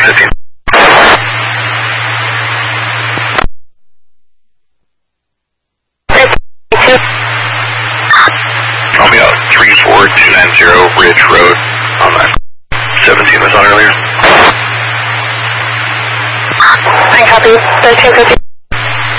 15. Call me out 34290 Ridge Road on that 17 was on earlier. I copy. 1350.